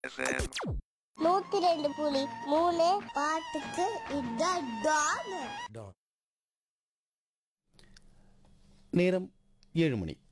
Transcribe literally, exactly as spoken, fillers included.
நூத்தி ரெண்டு புலி மூணு பாட்டுக்கு இதான் டான். நேரம் ஏழு மணி.